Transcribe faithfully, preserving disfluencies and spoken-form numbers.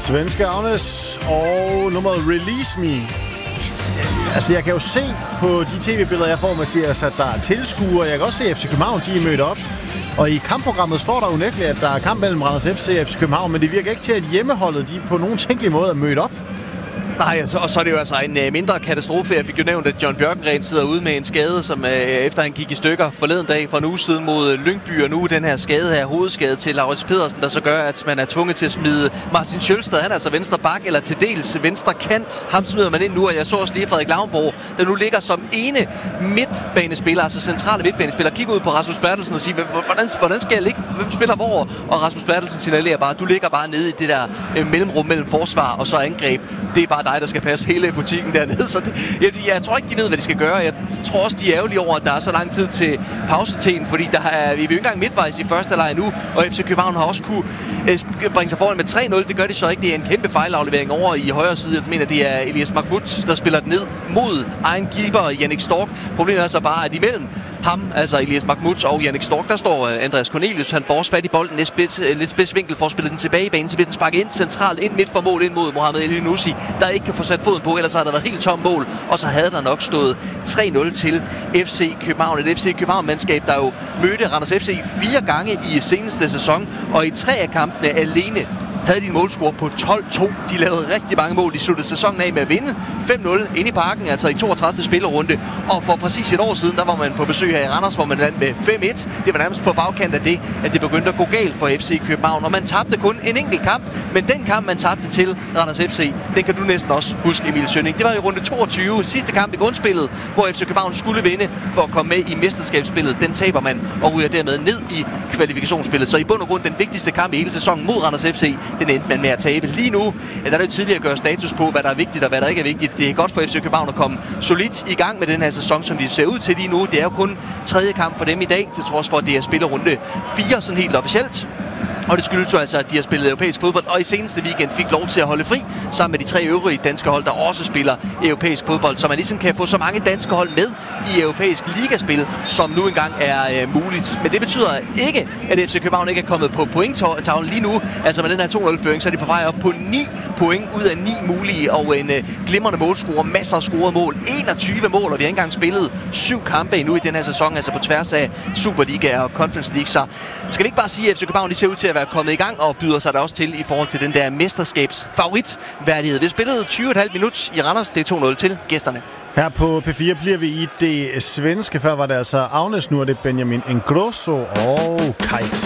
Svenske Agnes og nummeret Release Me. Altså, jeg kan jo se på de tv-billeder, jeg får, Mathias, at der er tilskuere. Jeg kan også se, at F C København, de er mødt op. Og i kampprogrammet står der unægteligt, at der er kamp mellem Randers F C og F C København, men det virker ikke til, at hjemmeholdet, de på nogen tænkelig måde er mødt op. Nej, altså, og så er det jo altså en uh, mindre katastrofe. Jeg fik jo nævnt, at John Bjørkengren sidder ude med en skade, som uh, efter han gik i stykker forleden dag for en uge siden mod Lyngby, og nu den her skade her, hovedskade til Laurits Pedersen, der så gør, at man er tvunget til at smide Martin Schølstad. Han er altså venstre bak, eller til dels venstre kant. Ham smider man ind nu, og jeg så også lige Frederik Lavnborg, der nu ligger som ene midtbanespiller, altså centrale midtbanespiller. Kigger ud på Rasmus Bertelsen og siger, hvordan, hvordan skal jeg ligge? Hvem spiller hvor? Og Rasmus Bertelsen signalerer bare, du ligger bare nede i det der uh, mellemrum mellem forsvar og så angreb. Det er bare dig, der skal passe hele butikken dernede. Så det, jeg, jeg tror ikke, de ved, hvad de skal gøre. Jeg tror også, de er ærgerlige over, at der er så lang tid til pausetiden, fordi der er, vi er jo ikke engang midtvejs i første leg nu, og F C København har også kunne øh, bringe sig foran med tre nul. Det gør de så ikke. Det er en kæmpe fejlaflevering over i højre side. Jeg mener, det er Elias Mahmoud, der spiller ned mod egen keeper, Jannik Stork. Problemet er så bare, at imellem ham, altså Elias Mahmoud og Jannik Stork, der står Andreas Cornelius. Han får også fat i bolden lidt spids, lidt spids vinkel for at spille den tilbage i banen, så bliver den sparket ind centralt ind midt for mål ind mod Mohamed Elyounoussi, der ikke kan få sat foden på, ellers har der været helt tom mål, og så havde der nok stået tre nul til F C København. Et F C København-mandskab, der jo mødte Randers F C fire gange i seneste sæson, og i tre af kampene alene havde de en målscore på tolv to. De lavede rigtig mange mål. De sluttede sæsonen af med at vinde fem nul inde i parken, altså i toogtredivte spillerunde. Og for præcis et år siden, der var man på besøg her i Randers, hvor man vandt med fem et. Det var nærmest på bagkant af det, at det begyndte at gå galt for F C København. Og man tabte kun en enkelt kamp, men den kamp, man tabte til Randers F C, den kan du næsten også huske, Emil Schønning. Det var i runde toogtyve, sidste kamp i grundspillet, hvor F C København skulle vinde for at komme med i mesterskabsspillet. Den taber man og ryger dermed ned i kvalifikationsspillet. Så i bund og grund den vigtigste kamp i hele sæsonen mod Randers F C, den endte man med at tabe. Lige nu ja, der er det jo tidligere at gøre status på, hvad der er vigtigt og hvad der ikke er vigtigt. Det er godt for F C København at komme solidt i gang med den her sæson, som de ser ud til lige nu. Det er jo kun tredje kamp for dem i dag, til trods for, at det er spillerunde fire, sådan helt officielt. Og det skyldes jo altså, at de har spillet europæisk fodbold, og i seneste weekend fik lov til at holde fri sammen med de tre øvrige danske hold, der også spiller europæisk fodbold, så man ligesom kan få så mange danske hold med i europæisk ligaspil, som nu engang er øh, muligt. Men det betyder ikke, at F C København ikke er kommet på pointtavlen lige nu. Altså med den her to nul-føring, så er de på vej op på ni point ud af ni mulige, og en øh, glimrende målscore, masser af scorede mål, enogtyve mål, og vi har ikke engang spillet syv kampe endnu i den her sæson, altså på tværs af Superliga og Conference League. Så skal vi ikke bare sige, at F C København de ser ud til at være kommet i gang og byder sig der også til i forhold til den der mesterskabsfavoritværdighed. Vi spillede tyve komma fem minutter i Randers. Det er to nul til gæsterne. Her på P fire bliver vi i det svenske. Før var det altså Agnes, nu er det Benjamin Ingrosso og Kite.